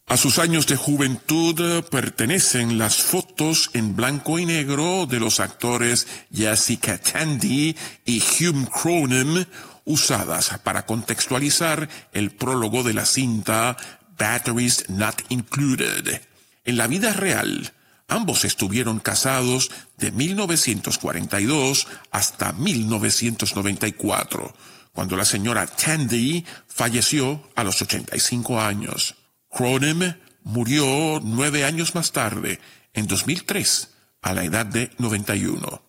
A sus años de juventud pertenecen las fotos en blanco y negro de los actores Jessica Tandy y Hume Cronyn, usadas para contextualizar el prólogo de la cinta Batteries Not Included. En la vida real, ambos estuvieron casados de 1942 hasta 1994, cuando la señora Tandy falleció a los 85 años. Cronyn murió 9 años más tarde, en 2003, a la edad de 91.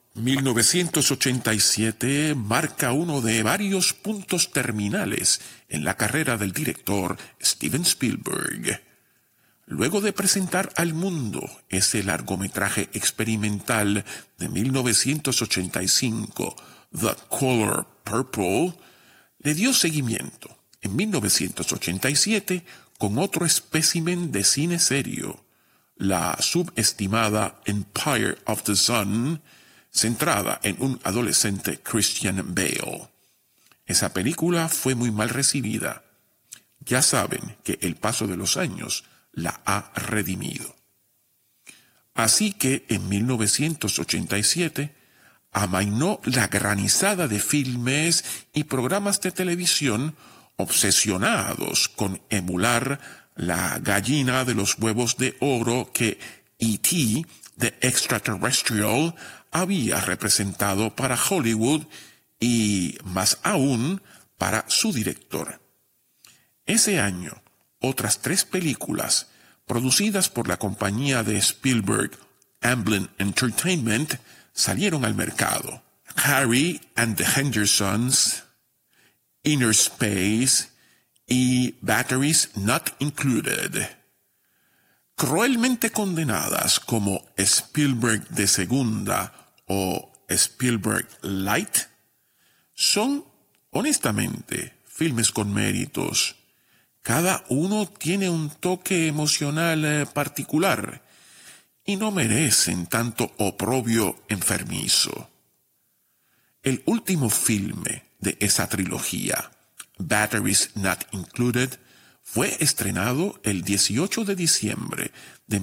1987 marca uno de varios puntos terminales en la carrera del director Steven Spielberg. Luego de presentar al mundo ese largometraje experimental de 1985, The Color Purple, le dio seguimiento en 1987 con otro espécimen de cine serio, la subestimada Empire of the Sun, centrada en un adolescente Christian Bale. Esa película fue muy mal recibida. Ya saben que el paso de los años la ha redimido. Así que en 1987 amainó la granizada de filmes y programas de televisión obsesionados con emular la gallina de los huevos de oro que E.T. The Extraterrestrial había representado para Hollywood y, más aún, para su director. Ese año, otras 3 películas producidas por la compañía de Spielberg, Amblin Entertainment, salieron al mercado. Harry and the Hendersons, Inner Space y Batteries Not Included. Cruelmente condenadas como Spielberg de segunda o Spielberg Light, son, honestamente, filmes con méritos. Cada uno tiene un toque emocional particular y no merecen tanto oprobio enfermizo. El último filme de esa trilogía, Batteries Not Included, fue estrenado el 18 de diciembre de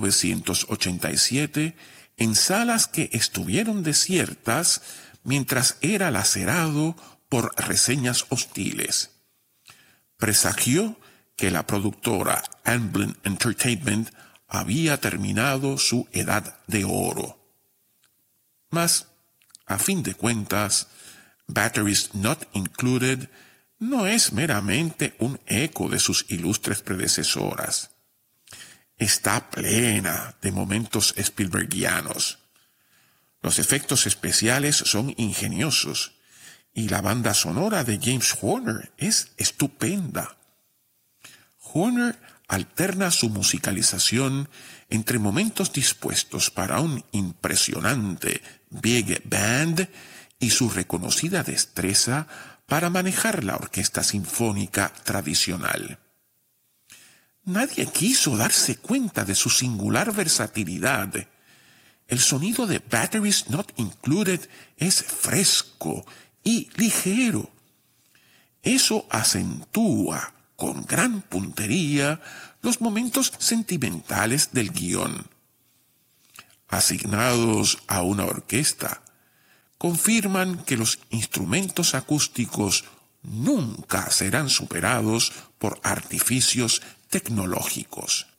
1987 en salas que estuvieron desiertas mientras era lacerado por reseñas hostiles. Presagió que la productora Amblin Entertainment había terminado su edad de oro. Mas, a fin de cuentas, Batteries Not Included no es meramente un eco de sus ilustres predecesoras. Está plena de momentos spielbergianos. Los efectos especiales son ingeniosos y la banda sonora de James Horner es estupenda. Horner alterna su musicalización entre momentos dispuestos para un impresionante big band y su reconocida destreza para manejar la orquesta sinfónica tradicional. Nadie quiso darse cuenta de su singular versatilidad. El sonido de Batteries Not Included es fresco y ligero. Eso acentúa con gran puntería los momentos sentimentales del guión. Asignados a una orquesta, confirman que los instrumentos acústicos nunca serán superados por artificios tecnológicos.